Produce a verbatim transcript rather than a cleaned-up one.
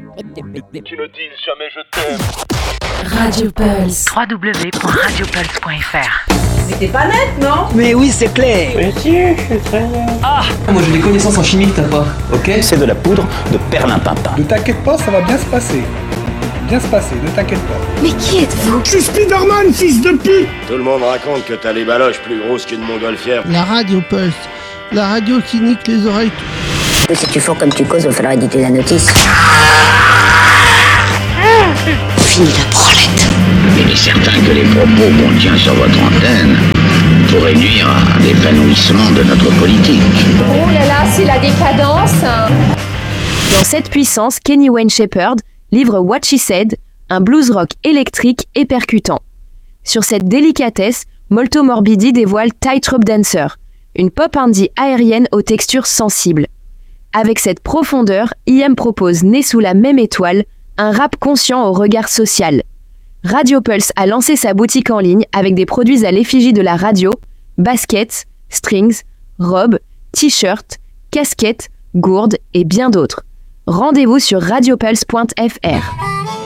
Tu ne dises jamais je t'aime. Radio Pulse. w w w point radio pulse point f r. Mais t'es pas net, non? Mais oui, c'est clair. Mais si, je suis très net. Ah, moi j'ai des connaissances en chimie que t'as pas, ok? C'est de la poudre de perlimpinpin. Ne t'inquiète pas, ça va bien se passer. Bien se passer, ne t'inquiète pas. Mais qui êtes-vous? Je suis Spider-Man, fils de pute. Tout le monde raconte que t'as les baloches plus grosses qu'une montgolfière. La Radio Pulse, la radio qui nique les oreilles. Si tu fais comme tu causes, il va falloir éditer la notice. Fini la branlette. Il est certain que les propos qu'on tient sur votre antenne pourraient nuire à l'épanouissement de notre politique. Oh là là, c'est la décadence. Dans cette puissance, Kenny Wayne Shepherd livre What She Said, un blues rock électrique et percutant. Sur cette délicatesse, Molto Morbidi dévoile Tightrope Dancer, une pop indie aérienne aux textures sensibles. Avec cette profondeur, I M propose Né sous la même étoile, un rap conscient au regard social. Radio Pulse a lancé sa boutique en ligne avec des produits à l'effigie de la radio, baskets, strings, robes, t-shirts, casquettes, gourdes et bien d'autres. Rendez-vous sur radio pulse point f r.